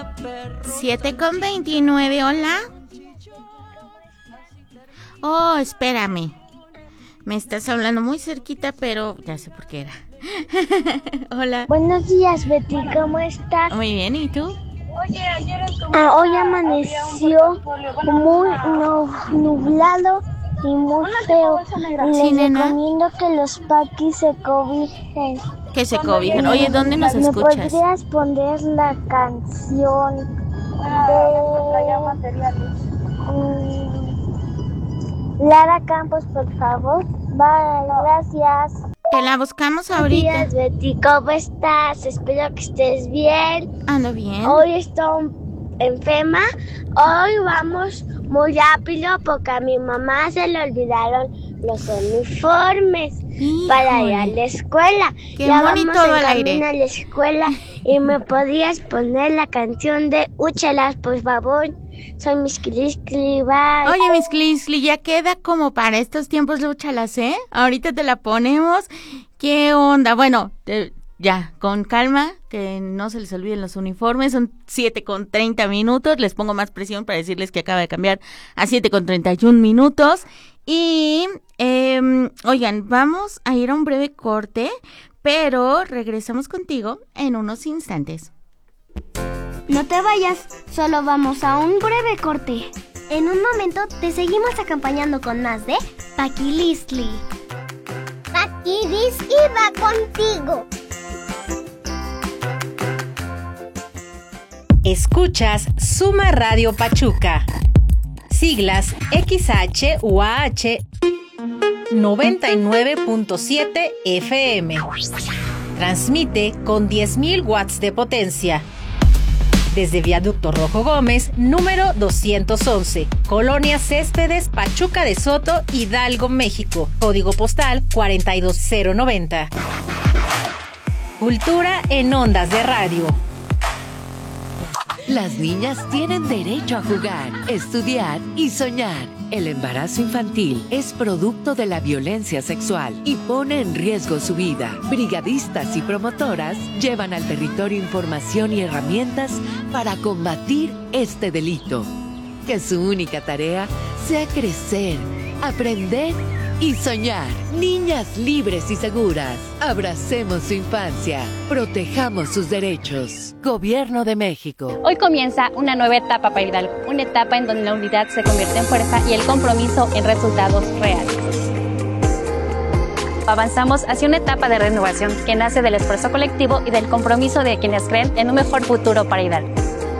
7:29, hola. Oh, espérame. Me estás hablando muy cerquita, pero ya sé por qué era. Hola. Buenos días, Betty, ¿cómo estás? Muy bien, ¿y tú? Hoy amaneció muy nublado y muy feo. Sí, Les nena. recomiendo que los paquis se cobijen. Que se cobijan. Oye, ¿dónde nos ¿Me escuchas? podrías poner la canción de Lara Campos, por favor? Vale, gracias. Te la buscamos Buenos ahorita. días, Betty, ¿cómo estás? Espero que estés bien. Ando bien. Hoy estoy enferma. Hoy vamos muy rápido porque a mi mamá se le olvidaron los uniformes. Híjole. Para ir a la escuela. Qué ya bonito vamos al en aire. camino a la escuela y me podrías poner la canción de Úchelas, por favor. Soy Miss Cliscli, bye. Oye, Miss Cliscli, ya queda como para estos tiempos, lúchalas, ¿eh? Ahorita te la ponemos. ¿Qué onda? Bueno, ya, con calma, que no se les olviden los uniformes. Son 7:30. Les pongo más presión para decirles que acaba de cambiar a 7:31. Y, oigan, vamos a ir a un breve corte, pero regresamos contigo en unos instantes. No te vayas, solo vamos a un breve corte. En un momento te seguimos acompañando con más de Paquilistli. Paquilis iba contigo. Escuchas Suma Radio Pachuca. Siglas XH-UAH 99.7 FM. Transmite con 10,000 watts de potencia. Desde Viaducto Rojo Gómez, número 211, Colonia Céspedes, Pachuca de Soto, Hidalgo, México. Código postal 42090. Cultura en ondas de radio. Las niñas tienen derecho a jugar, estudiar y soñar. El embarazo infantil es producto de la violencia sexual y pone en riesgo su vida. Brigadistas y promotoras llevan al territorio información y herramientas para combatir este delito. Que su única tarea sea crecer, aprender y soñar. Niñas libres y seguras. Abracemos su infancia. Protejamos sus derechos. Gobierno de México. Hoy comienza una nueva etapa para Hidalgo. Una etapa en donde la unidad se convierte en fuerza y el compromiso en resultados reales. Avanzamos hacia una etapa de renovación que nace del esfuerzo colectivo y del compromiso de quienes creen en un mejor futuro para Hidalgo.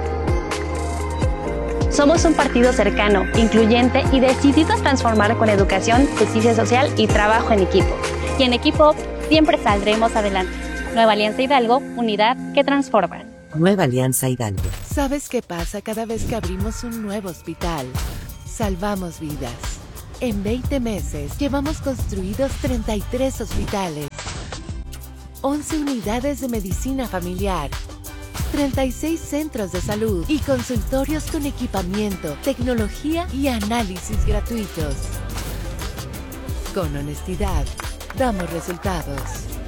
Somos un partido cercano, incluyente y decidido a transformar con educación, justicia social y trabajo en equipo. Y en equipo siempre saldremos adelante. Nueva Alianza Hidalgo, unidad que transforma. Nueva Alianza Hidalgo. ¿Sabes qué pasa cada vez que abrimos un nuevo hospital? Salvamos vidas. En 20 meses llevamos construidos 33 hospitales, 11 unidades de medicina familiar, 36 centros de salud y consultorios con equipamiento, tecnología y análisis gratuitos. Con honestidad, damos resultados.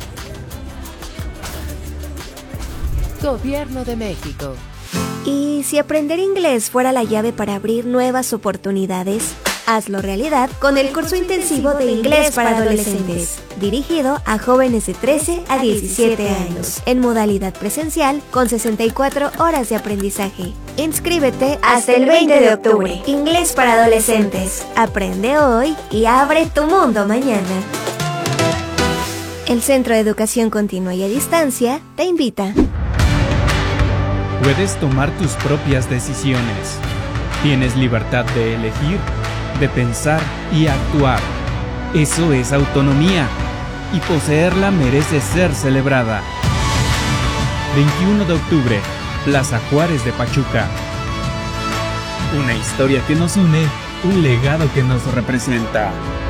Gobierno de México. ¿Y si aprender inglés fuera la llave para abrir nuevas oportunidades? Hazlo realidad con el curso intensivo de inglés para adolescentes, dirigido a jóvenes de 13 a 17 años, en modalidad presencial con 64 horas de aprendizaje. Inscríbete hasta el 20 de octubre. Inglés para adolescentes. Aprende hoy y abre tu mundo mañana. El Centro de Educación Continua y a Distancia te invita. Puedes tomar tus propias decisiones. Tienes libertad de elegir, de pensar y actuar. Eso es autonomía, y poseerla merece ser celebrada. 21 de octubre, Plaza Juárez de Pachuca. Una historia que nos une, un legado que nos representa.